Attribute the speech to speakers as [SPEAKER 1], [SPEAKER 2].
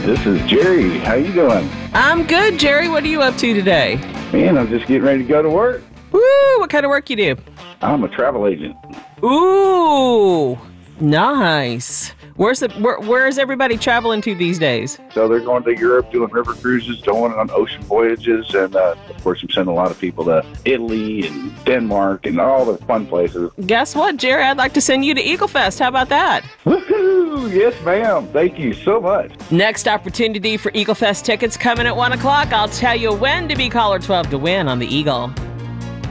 [SPEAKER 1] This is Jerry. How you doing?
[SPEAKER 2] I'm good, Jerry. What are you up to today?
[SPEAKER 1] Man, I'm just getting ready to go to work.
[SPEAKER 2] Woo! What kind of work you do?
[SPEAKER 1] I'm a travel agent.
[SPEAKER 2] Ooh, nice. Where is everybody traveling to these days?
[SPEAKER 1] So they're going to Europe, doing river cruises, going on ocean voyages, and of course I'm sending a lot of people to Italy and Denmark and all the fun places.
[SPEAKER 2] Guess what, Jerry? I'd like to send you to Eagle Fest. How about that?
[SPEAKER 1] Woohoo! Yes, ma'am. Thank you so much.
[SPEAKER 2] Next opportunity for Eagle Fest tickets coming at 1 o'clock. I'll tell you when to be caller 12 to win on the Eagle.